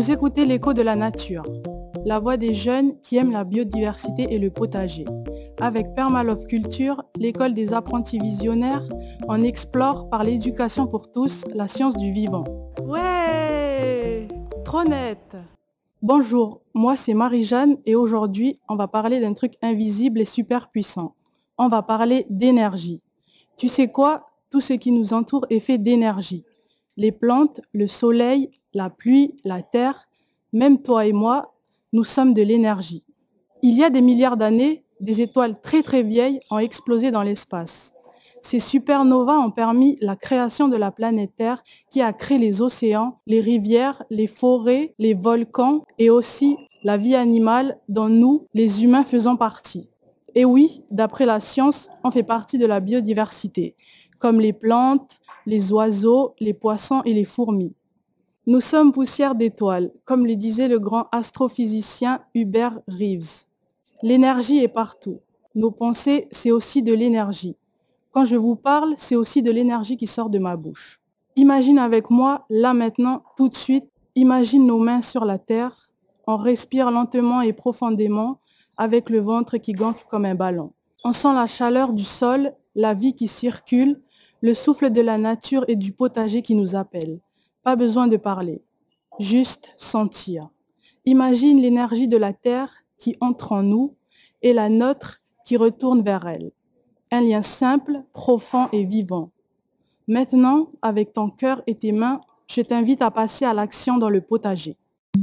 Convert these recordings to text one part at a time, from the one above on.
Vous écoutez l'écho de la nature, la voix des jeunes qui aiment la biodiversité et le potager. Avec Permalove Culture, l'école des apprentis visionnaires, on explore par l'éducation pour tous la science du vivant. Ouais, trop net. Bonjour, moi c'est Marie-Jeanne et aujourd'hui on va parler d'un truc invisible et super puissant. On va parler d'énergie. Tu sais quoi? Tout ce qui nous entoure est fait d'énergie. Les plantes, le soleil, la pluie, la terre, même toi et moi, nous sommes de l'énergie. Il y a des milliards d'années, des étoiles très très vieilles ont explosé dans l'espace. Ces supernovas ont permis la création de la planète Terre qui a créé les océans, les rivières, les forêts, les volcans et aussi la vie animale dont nous, les humains, faisons partie. Et oui, d'après la science, on fait partie de la biodiversité, comme les plantes, les oiseaux, les poissons et les fourmis. Nous sommes poussière d'étoiles, comme le disait le grand astrophysicien Hubert Reeves. L'énergie est partout. Nos pensées, c'est aussi de l'énergie. Quand je vous parle, c'est aussi de l'énergie qui sort de ma bouche. Imagine avec moi, là maintenant, tout de suite, imagine nos mains sur la terre. On respire lentement et profondément avec le ventre qui gonfle comme un ballon. On sent la chaleur du sol, la vie qui circule, le souffle de la nature et du potager qui nous appelle. Pas besoin de parler, juste sentir. Imagine l'énergie de la terre qui entre en nous et la nôtre qui retourne vers elle. Un lien simple, profond et vivant. Maintenant, avec ton cœur et tes mains, je t'invite à passer à l'action dans le potager.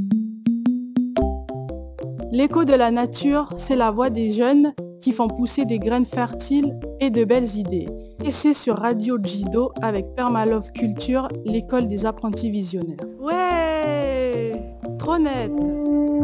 L'écho de la nature, c'est la voix des jeunes qui font pousser des graines fertiles et de belles idées. Et c'est sur Radio Jido avec Permalove Culture, l'école des apprentis visionnaires. Ouais, trop net.